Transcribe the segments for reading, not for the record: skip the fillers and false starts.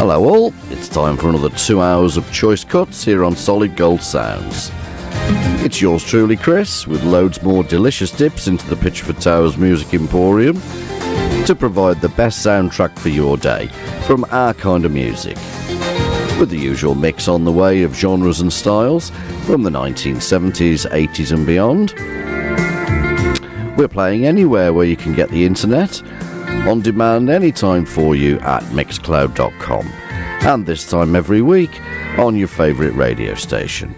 Hello all, it's time for another 2 hours of choice cuts here on Solid Gold Sounds. It's yours truly, Chris, with loads more delicious dips into the Pitchford Towers Music Emporium to provide the best soundtrack for your day from our kind of music. With the usual mix on the way of genres and styles from the 1970s, 80s and beyond. We're playing anywhere where you can get the internet, on demand anytime for you at mixcloud.com, and this time every week on your favourite radio station.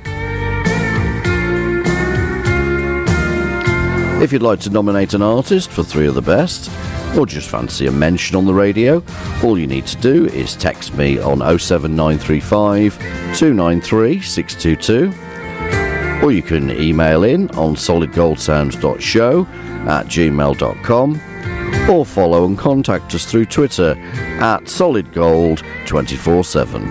If you'd like to nominate an artist for 3 of the best, or just fancy a mention on the radio, all you need to do is text me on 07935 293 622, or you can email in on solidgoldsounds.show@gmail.com, or follow and contact us through Twitter at solidgold247.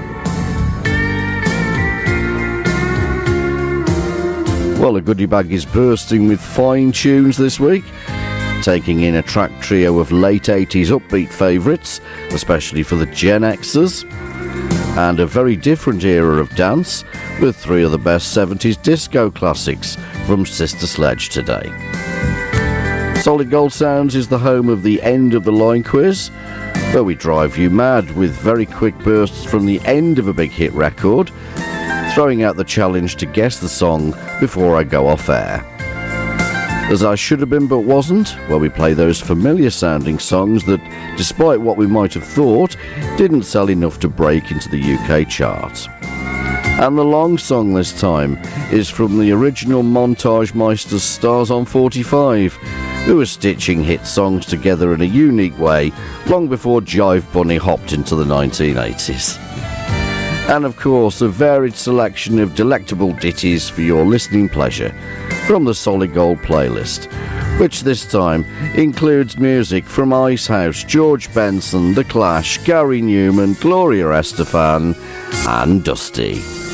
Well, a goodie bag is bursting with fine tunes this week, taking in a track trio of late 80s upbeat favourites, especially for the Gen Xers, and a very different era of dance with 3 of the best 70s disco classics from Sister Sledge today. Solid Gold Sounds is the home of the End of the Line quiz, where we drive you mad with very quick bursts from the end of a big hit record, throwing out the challenge to guess the song before I go off air. As I Should Have Been But Wasn't, where we play those familiar sounding songs that, despite what we might have thought, didn't sell enough to break into the UK chart. And the long song this time is from the original Montage Meisters Stars on 45, who were stitching hit songs together in a unique way long before Jive Bunny hopped into the 1980s. And of course, a varied selection of delectable ditties for your listening pleasure from the Solid Gold playlist, which this time includes music from Icehouse, George Benson, The Clash, Gary Newman, Gloria Estefan and Dusty.